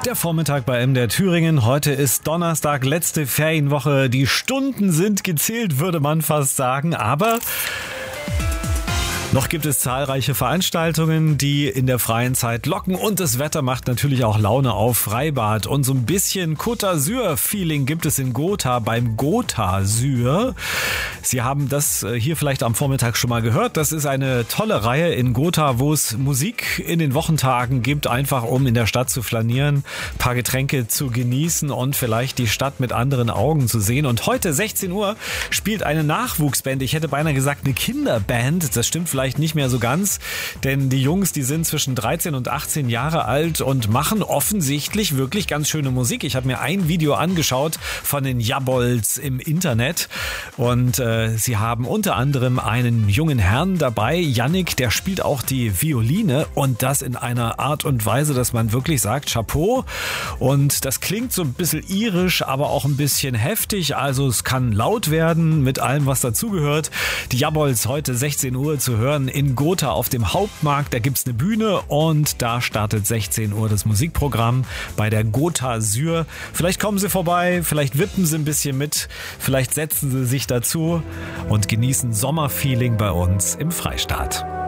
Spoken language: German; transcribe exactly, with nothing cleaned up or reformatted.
Der Vormittag bei M D R Thüringen. Heute ist Donnerstag, letzte Ferienwoche. Die Stunden sind gezählt, würde man fast sagen. Aber noch gibt es zahlreiche Veranstaltungen, die in der freien Zeit locken, und das Wetter macht natürlich auch Laune auf Freibad. Und so ein bisschen Côte d'Azur-Feeling gibt es in Gotha beim Gotha-Syr. Sie haben das hier vielleicht am Vormittag schon mal gehört. Das ist eine tolle Reihe in Gotha, wo es Musik in den Wochentagen gibt, einfach um in der Stadt zu flanieren, ein paar Getränke zu genießen und vielleicht die Stadt mit anderen Augen zu sehen. Und heute sechzehn Uhr spielt eine Nachwuchsband, ich hätte beinahe gesagt eine Kinderband, das stimmt vielleicht nicht mehr so ganz, denn die Jungs, die sind zwischen dreizehn und achtzehn Jahre alt und machen offensichtlich wirklich ganz schöne Musik. Ich habe mir ein Video angeschaut von den Jabolz im Internet und äh, sie haben unter anderem einen jungen Herrn dabei, Yannick, der spielt auch die Violine, und das in einer Art und Weise, dass man wirklich sagt, Chapeau, und das klingt so ein bisschen irisch, aber auch ein bisschen heftig, also es kann laut werden mit allem, was dazugehört. Die Jabolz heute sechzehn Uhr zu hören in Gotha auf dem Hauptmarkt. Da gibt's eine Bühne und da startet sechzehn Uhr das Musikprogramm bei der Côte d'Azur. Vielleicht kommen Sie vorbei, vielleicht wippen Sie ein bisschen mit, vielleicht setzen Sie sich dazu und genießen Sommerfeeling bei uns im Freistaat.